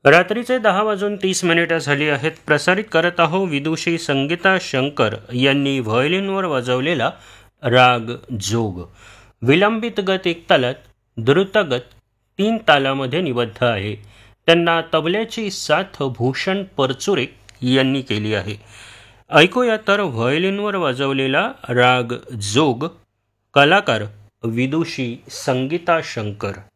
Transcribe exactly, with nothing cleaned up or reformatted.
रात्रीचे दहा वाजून तीस मिनिटं झाली आहेत. प्रसारित करत आहो विदुषी संगीता शंकर यांनी व्हायोलिनवर वाजवलेला राग जोग. विलंबित गत एक तालात, द्रुतगत तीन तालामध्ये निबद्ध आहे. त्यांना तबल्याची साथ भूषण परचुरे यांनी केली आहे. ऐकूया तर व्हायोलिनवर वाजवलेला राग जोग. कलाकार विदुषी संगीता शंकर.